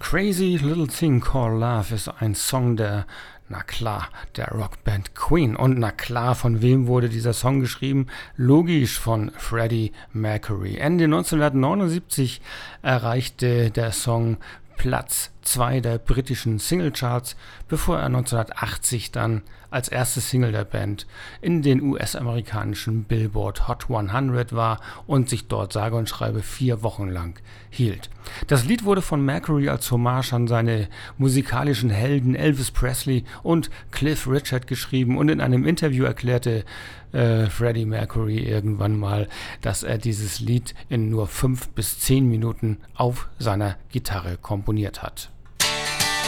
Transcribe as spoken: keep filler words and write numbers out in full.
Crazy Little Thing Called Love ist ein Song der, na klar, der Rockband Queen. Und na klar, von wem wurde dieser Song geschrieben? Logisch von Freddie Mercury. Ende neunzehnhundertneunundsiebzig erreichte der Song Platz zwei der britischen Singlecharts, bevor er neunzehnhundertachtzig dann als erste Single der Band in den U S-amerikanischen Billboard Hot hundert war und sich dort sage und schreibe vier Wochen lang hielt. Das Lied wurde von Mercury als Hommage an seine musikalischen Helden Elvis Presley und Cliff Richard geschrieben, und in einem Interview erklärte äh, Freddie Mercury irgendwann mal, dass er dieses Lied in nur fünf bis zehn Minuten auf seiner Gitarre komponiert hat.